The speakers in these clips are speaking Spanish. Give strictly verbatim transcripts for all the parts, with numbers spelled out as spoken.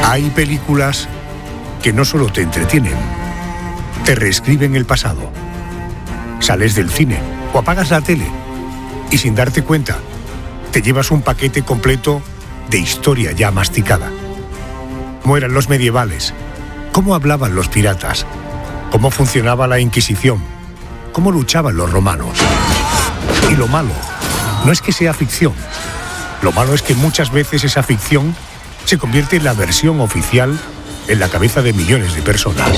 Hay películas que no solo te entretienen, te reescriben el pasado. Sales del cine o apagas la tele y sin darte cuenta, te llevas un paquete completo de historia ya masticada. ¿Cómo eran los medievales? ¿Cómo hablaban los piratas? ¿Cómo funcionaba la Inquisición? ¿Cómo luchaban los romanos? Y lo malo no es que sea ficción. Lo malo es que muchas veces esa ficción se convierte en la versión oficial en la cabeza de millones de personas.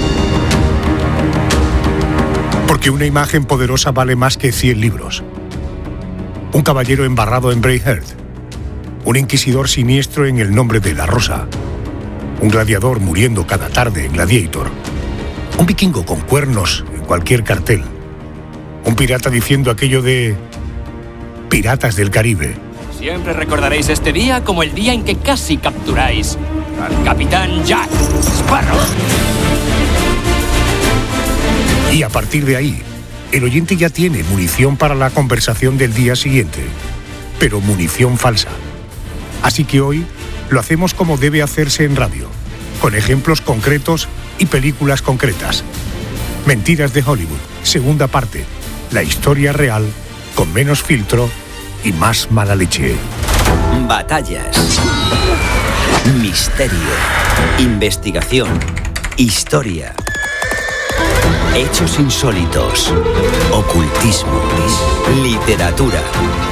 Porque una imagen poderosa vale más que cien libros. Un caballero embarrado en Braveheart. Un inquisidor siniestro en El nombre de la rosa. Un gladiador muriendo cada tarde en Gladiator. Un vikingo con cuernos en cualquier cartel. Un pirata diciendo aquello de Piratas del Caribe. Siempre recordaréis este día como el día en que casi capturáis al capitán Jack Sparrow. Y a partir de ahí, el oyente ya tiene munición para la conversación del día siguiente, pero munición falsa. Así que hoy lo hacemos como debe hacerse en radio, con ejemplos concretos y películas concretas. Mentiras de Hollywood, segunda parte, la historia real, con menos filtro y más mala leche. Batallas, misterio, investigación, historia, hechos insólitos, ocultismo, literatura.